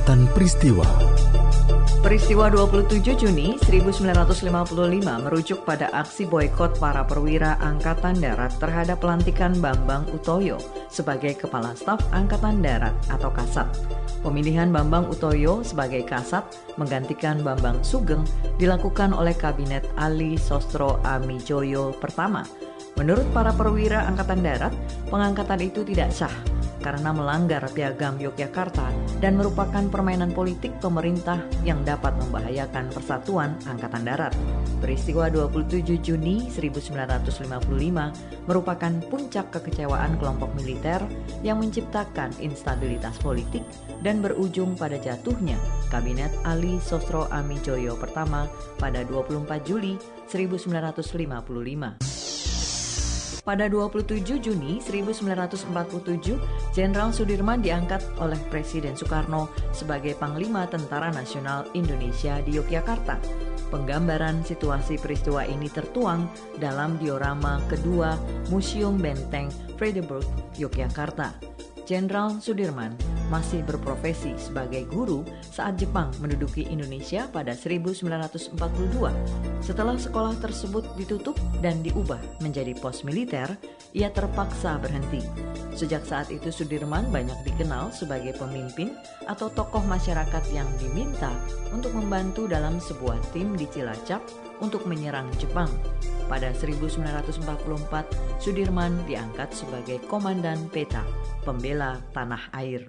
Catatan Peristiwa. Peristiwa 27 Juni 1955 merujuk pada aksi boikot para perwira Angkatan Darat terhadap pelantikan Bambang Utoyo sebagai Kepala Staf Angkatan Darat atau Kasat. Pemilihan Bambang Utoyo sebagai Kasat menggantikan Bambang Sugeng dilakukan oleh Kabinet Ali Sostro Amijoyo pertama. Menurut para perwira Angkatan Darat, pengangkatan itu tidak sah karena melanggar Piagam Yogyakarta dan merupakan permainan politik pemerintah yang dapat membahayakan persatuan Angkatan Darat. Peristiwa 27 Juni 1955 merupakan puncak kekecewaan kelompok militer yang menciptakan instabilitas politik dan berujung pada jatuhnya Kabinet Ali Sostro Amijoyo pertama pada 24 Juli 1955. Pada 27 Juni 1947, Jenderal Sudirman diangkat oleh Presiden Soekarno sebagai Panglima Tentara Nasional Indonesia di Yogyakarta. Penggambaran situasi peristiwa ini tertuang dalam diorama kedua Museum Benteng Vredenburg, Yogyakarta. Jenderal Sudirman masih berprofesi sebagai guru saat Jepang menduduki Indonesia pada 1942. Setelah sekolah tersebut ditutup dan diubah menjadi pos militer, ia terpaksa berhenti. Sejak saat itu Sudirman banyak dikenal sebagai pemimpin atau tokoh masyarakat yang diminta untuk membantu dalam sebuah tim di Cilacap untuk menyerang Jepang. Pada 1944, Sudirman diangkat sebagai Komandan Peta, pembela tanah air.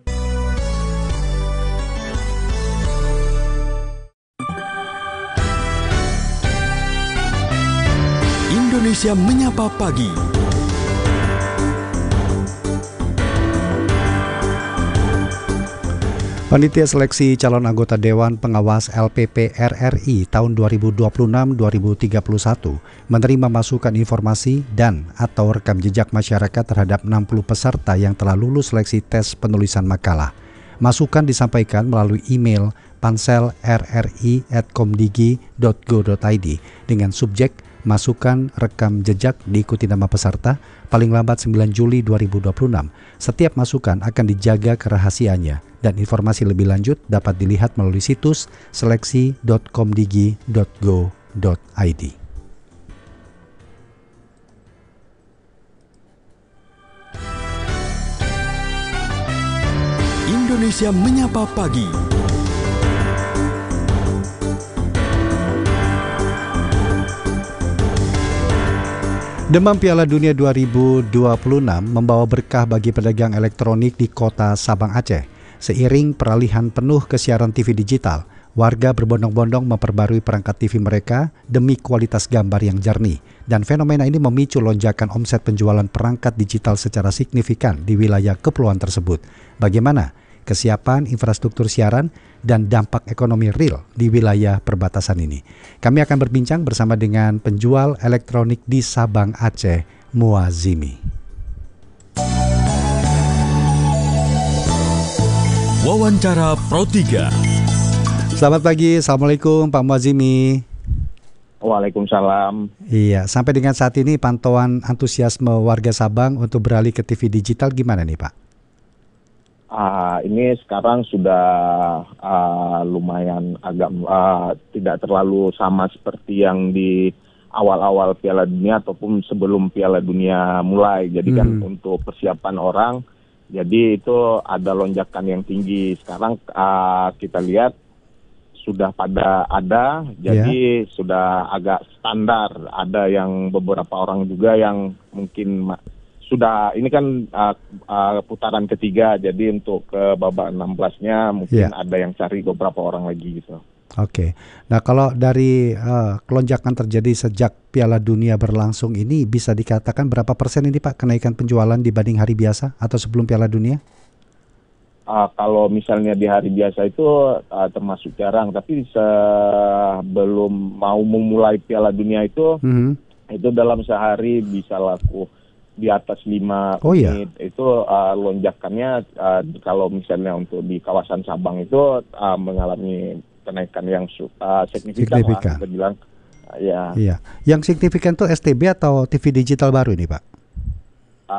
Indonesia Menyapa Pagi. Panitia Seleksi Calon Anggota Dewan Pengawas LPP RRI tahun 2026-2031 menerima masukan informasi dan atau rekam jejak masyarakat terhadap 60 peserta yang telah lulus seleksi tes penulisan makalah. Masukan disampaikan melalui email pansel@rri@komdigi.go.id dengan subjek masukan rekam jejak diikuti nama peserta paling lambat 9 Juli 2026. Setiap masukan akan dijaga kerahasiaannya dan informasi lebih lanjut dapat dilihat melalui situs seleksi.komdigi.go.id. Indonesia Menyapa Pagi. Demam Piala Dunia 2026 membawa berkah bagi pedagang elektronik di kota Sabang, Aceh. Seiring peralihan penuh ke siaran TV digital, warga berbondong-bondong memperbarui perangkat TV mereka demi kualitas gambar yang jernih. Dan fenomena ini memicu lonjakan omset penjualan perangkat digital secara signifikan di wilayah kepulauan tersebut. Bagaimana kesiapan infrastruktur siaran dan dampak ekonomi real di wilayah perbatasan ini? Kami akan berbincang bersama dengan penjual elektronik di Sabang, Aceh, Muazimi. Wawancara Pro 3. Selamat pagi, Assalamualaikum Pak Muazimi. Waalaikumsalam. Iya, sampai dengan saat ini pantauan antusiasme warga Sabang untuk beralih ke TV digital gimana nih Pak? Ini sekarang sudah lumayan agak tidak terlalu sama seperti yang di awal-awal Piala Dunia ataupun sebelum Piala Dunia mulai. Jadi kan untuk persiapan orang, jadi itu ada lonjakan yang tinggi. Sekarang kita lihat sudah pada ada, jadi sudah agak standar. Ada yang beberapa orang juga yang mungkin sudah, ini kan putaran ketiga, jadi untuk ke babak 16-nya mungkin ada yang cari beberapa orang lagi gitu. Oke, nah kalau dari kelonjakan terjadi sejak Piala Dunia berlangsung ini, bisa dikatakan berapa persen ini Pak kenaikan penjualan dibanding hari biasa atau sebelum Piala Dunia? Kalau misalnya di hari biasa itu termasuk jarang, tapi sebelum mau memulai Piala Dunia itu dalam sehari bisa laku di atas 5 menit. Itu lonjakannya kalau misalnya untuk di kawasan Sabang itu mengalami kenaikan yang signifikan. Lah, kita bilang. Iya. Yang signifikan itu STB atau TV digital baru ini Pak?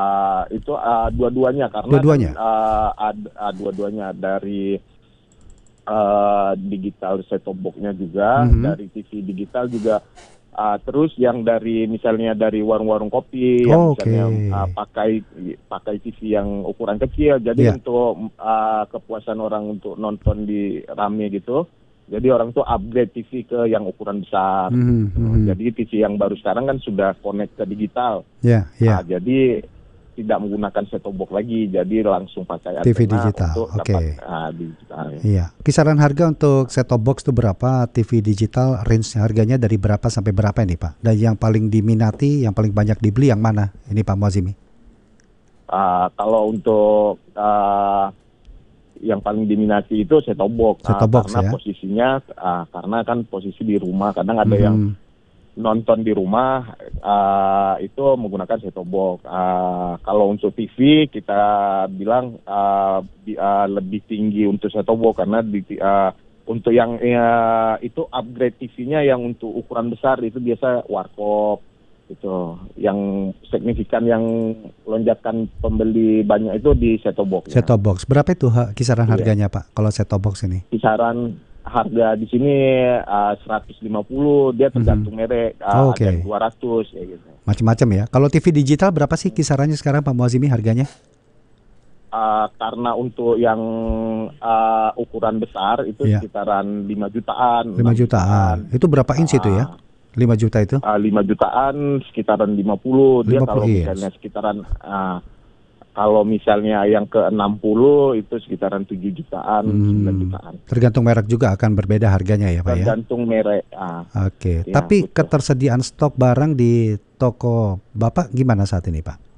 Itu dua-duanya karena dua-duanya dari digital set-top box-nya juga, dari TV digital juga. Terus yang misalnya dari warung-warung kopi yang misalnya pakai TV yang ukuran kecil, jadi untuk kepuasan orang untuk nonton di rame gitu, jadi orang tuh upgrade TV ke yang ukuran besar. Jadi TV yang baru sekarang kan sudah connect ke digital, jadi tidak menggunakan set-top box lagi, jadi langsung pakai TV antena digital. untuk dapat digital. Iya. Kisaran harga untuk set-top box itu berapa? TV digital range harganya dari berapa sampai berapa ini Pak? Dan yang paling diminati, yang paling banyak dibeli yang mana? Ini Pak Muazimi. Kalau untuk yang paling diminati itu set-top box, karena posisinya karena kan posisi di rumah, kadang ada yang nonton di rumah itu menggunakan set-top box. Kalau untuk TV kita bilang lebih tinggi untuk set-top box karena untuk yang itu upgrade TV-nya yang untuk ukuran besar itu biasa warkop itu. Yang signifikan yang lonjakan pembeli banyak itu di set-top box. Set-top box. Berapa itu kisaran harganya Pak kalau set-top box ini? Kisaran harga di sini 150, dia tergantung merek, ada 200 ya gitu. Macam-macam ya. Kalau TV digital berapa sih kisarannya sekarang Pak Muazimi harganya? Karena untuk yang ukuran besar itu sekitaran 5 jutaan. 5 jutaan. Itu berapa inch itu ya? 5 juta itu? 5 jutaan sekitaran 50. Dia kalau misalnya sekitaran kalau misalnya yang ke 60 itu sekitaran 7 jutaan, 9 jutaan. Tergantung merek juga akan berbeda harganya ya Pak ya? Tergantung merek. Tapi betul. Ketersediaan stok barang di toko Bapak gimana saat ini Pak?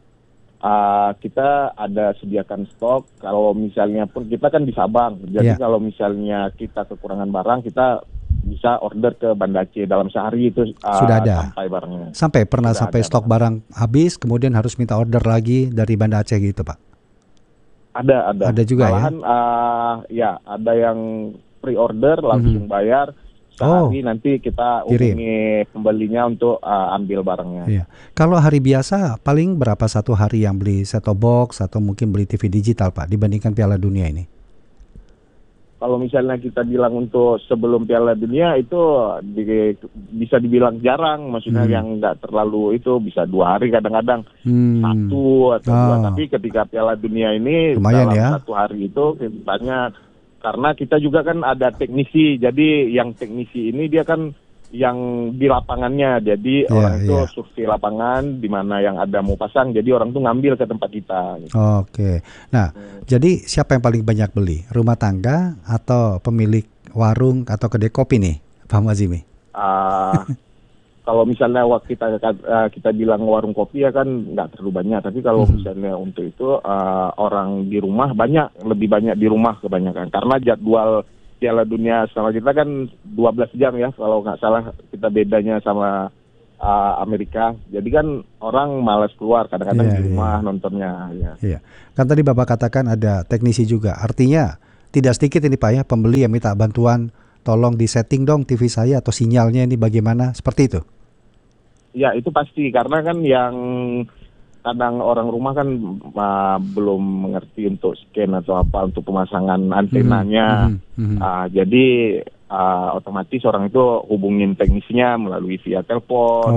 Kita ada sediakan stok. Kalau misalnya pun kita kan di Sabang, jadi kalau misalnya kita kekurangan barang, kita bisa order ke Banda Aceh dalam sehari itu sudah ada sampai barangnya. Sampai stok barang habis kemudian harus minta order lagi dari Banda Aceh gitu Pak? Ada juga. Malahan, ada yang pre-order langsung bayar sehari, nanti kita hubungi pembelinya untuk ambil barangnya. Kalau hari biasa paling berapa satu hari yang beli set-top box atau mungkin beli TV digital Pak dibandingkan Piala Dunia ini? Kalau misalnya kita bilang untuk sebelum Piala Dunia itu bisa dibilang jarang, maksudnya yang nggak terlalu itu bisa 2 hari kadang-kadang 1 atau 2. Tapi ketika Piala Dunia ini lumayan dalam 1 hari itu banyak, karena kita juga kan ada teknisi, jadi yang teknisi ini dia kan yang di lapangannya, jadi orang itu survei lapangan di mana yang ada mau pasang, jadi orang tuh ngambil ke tempat kita. Gitu. Nah, jadi siapa yang paling banyak beli? Rumah tangga atau pemilik warung atau kedai kopi nih, Pak Muazimi? Kalau misalnya waktu kita bilang warung kopi ya kan nggak terlalu banyak, tapi kalau misalnya untuk itu orang di rumah lebih banyak di rumah kebanyakan, karena jadwal Piala Dunia sama kita kan 12 jam ya, kalau nggak salah kita bedanya sama Amerika. Jadi kan orang malas keluar, kadang-kadang di rumah nontonnya. Kan tadi Bapak katakan ada teknisi juga, artinya tidak sedikit ini Pak ya pembeli yang minta bantuan, tolong disetting dong TV saya atau sinyalnya ini bagaimana, seperti itu? Ya itu pasti, karena kan yang kadang orang rumah kan belum mengerti untuk scan atau apa untuk pemasangan antenanya. Jadi otomatis orang itu hubungin teknisnya melalui via telepon.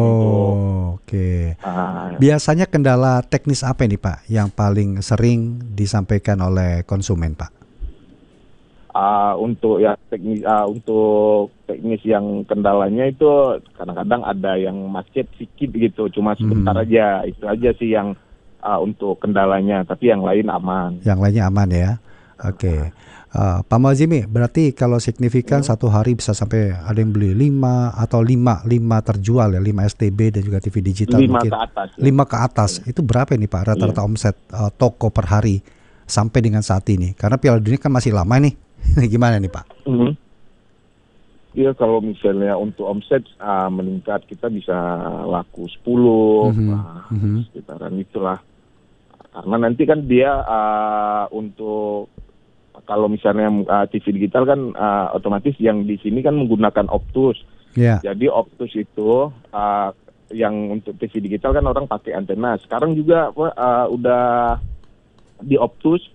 Biasanya kendala teknis apa nih Pak yang paling sering disampaikan oleh konsumen Pak? Untuk teknis yang kendalanya itu kadang-kadang ada yang macet sedikit gitu, cuma sebentar aja, itu aja sih yang untuk kendalanya, tapi yang lain aman. Yang lainnya aman ya. Pak Muazimi, berarti kalau signifikan satu hari bisa sampai ada yang beli 5 atau 5 terjual ya, 5 STB dan juga TV digital 5 mungkin. ke atas. 5 ke atas. Itu berapa ini Pak rata-rata omset toko per hari sampai dengan saat ini? Karena Piala Dunia kan masih lama nih. Gimana nih Pak? Ya kalau misalnya untuk omset meningkat, kita bisa laku 10 sekitaran itulah. Karena nanti kan dia untuk kalau misalnya TV digital kan otomatis yang di sini kan menggunakan Optus. Jadi Optus itu yang untuk TV digital kan orang pakai antena. Sekarang juga udah di Optus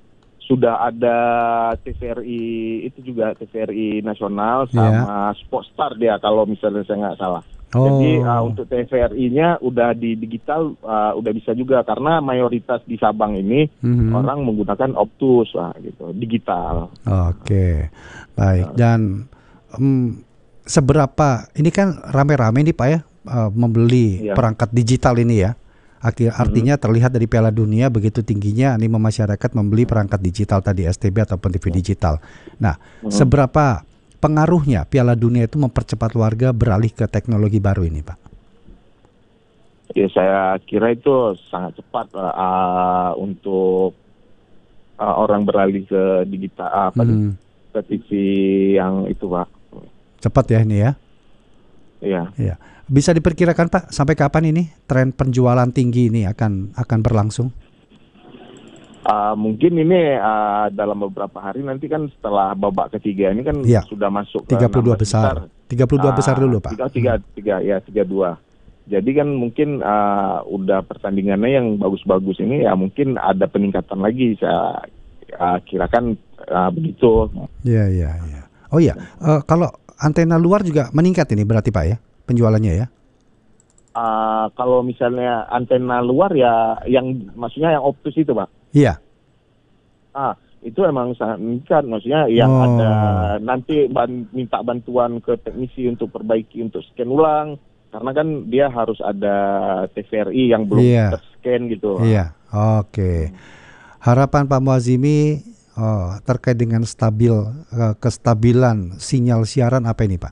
sudah ada TVRI itu juga TVRI nasional sama Sportstar dia kalau misalnya saya nggak salah. Jadi untuk TVRI-nya udah di digital udah bisa juga karena mayoritas di Sabang ini orang menggunakan Optus gitu digital. Oke, baik. Dan seberapa ini kan rame-rame nih Pak ya membeli perangkat digital ini ya. Artinya terlihat dari Piala Dunia begitu tingginya animo masyarakat membeli perangkat digital tadi STB ataupun TV digital. Nah, seberapa pengaruhnya Piala Dunia itu mempercepat warga beralih ke teknologi baru ini, Pak? Ya, saya kira itu sangat cepat untuk orang beralih ke digital ke TV yang itu, Pak. Cepat ya ini ya? Iya. Bisa diperkirakan Pak sampai kapan ini tren penjualan tinggi ini akan berlangsung? Mungkin ini dalam beberapa hari nanti kan setelah babak ketiga ini kan sudah masuk ke 32 besar. 32 besar dulu Pak. 32. Jadi kan mungkin udah pertandingannya yang bagus-bagus ini ya mungkin ada peningkatan lagi saya kirakan begitu. Iya. Oh iya, kalau antena luar juga meningkat ini berarti Pak ya? Penjualannya ya? Kalau misalnya antena luar ya, yang maksudnya yang Optus itu, Pak? Iya. Itu emang sangat meningkat, maksudnya yang ada nanti minta bantuan ke teknisi untuk perbaiki untuk scan ulang, karena kan dia harus ada TVRI yang belum terscan gitu. Iya, oke. Harapan Pak Muazimi terkait dengan kestabilan sinyal siaran apa ini Pak?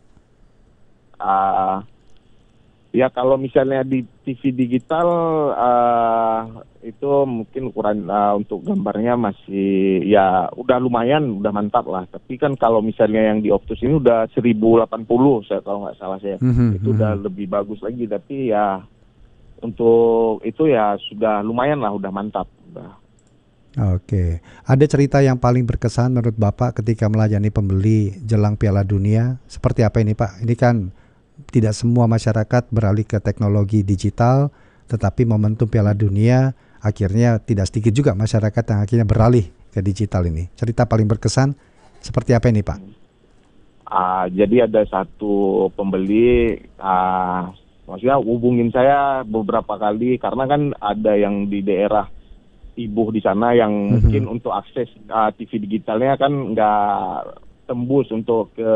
Ya kalau misalnya di TV digital itu mungkin ukuran untuk gambarnya masih ya udah lumayan, udah mantap lah. Tapi kan kalau misalnya yang di Optus ini udah 1080 saya kalau nggak salah saya, itu udah lebih bagus lagi. Tapi ya untuk itu ya sudah lumayan lah, udah mantap. Oke, ada cerita yang paling berkesan menurut Bapak ketika melayani pembeli jelang Piala Dunia? Seperti apa ini Pak? Ini kan tidak semua masyarakat beralih ke teknologi digital, tetapi momentum Piala Dunia akhirnya tidak sedikit juga masyarakat yang akhirnya beralih ke digital ini. Cerita paling berkesan seperti apa ini Pak? Jadi ada satu pembeli, maksudnya hubungin saya beberapa kali karena kan ada yang di daerah Ibuh di sana yang mungkin untuk akses TV digitalnya kan nggak tembus untuk ke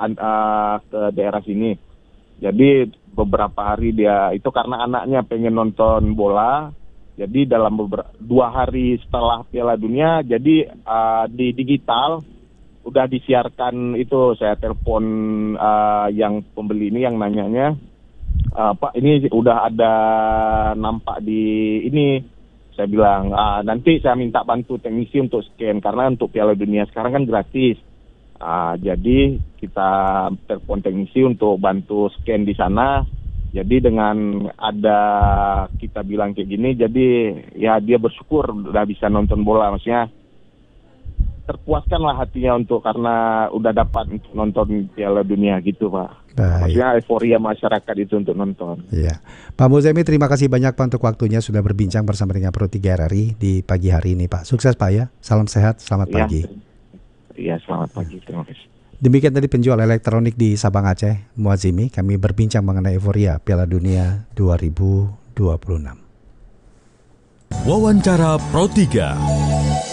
daerah sini. Jadi beberapa hari dia itu karena anaknya pengen nonton bola. Jadi dalam 2 hari setelah Piala Dunia, jadi di digital udah disiarkan itu. Saya telepon yang pembeli ini yang nanyanya, Pak ini udah ada nampak di ini. Saya bilang nanti saya minta bantu teknisi untuk scan karena untuk Piala Dunia sekarang kan gratis. Jadi kita telepon teknisi untuk bantu scan di sana. Jadi dengan ada kita bilang kayak gini, jadi ya dia bersyukur udah bisa nonton bola, maksudnya terpuaskanlah hatinya untuk karena udah dapat untuk nonton Piala Dunia gitu Pak. Maksudnya euforia masyarakat itu untuk nonton. Iya, Pak Muazimi terima kasih banyak Pak untuk waktunya sudah berbincang bersama dengan Pro 3 RRI di pagi hari ini Pak. Sukses Pak ya, salam sehat, selamat pagi. Iya, selamat pagi, terima kasih. Demikian tadi penjual elektronik di Sabang Aceh, Muazimi. Kami berbincang mengenai euforia Piala Dunia 2026. Wawancara Pro 3.